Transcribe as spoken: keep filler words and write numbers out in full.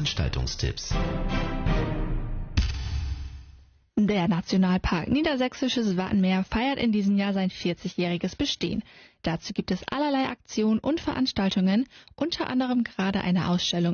Veranstaltungstipps. Der Nationalpark Niedersächsisches Wattenmeer feiert in diesem Jahr sein vierzigjähriges Bestehen. Dazu gibt es allerlei Aktionen und Veranstaltungen, unter anderem gerade eine Ausstellung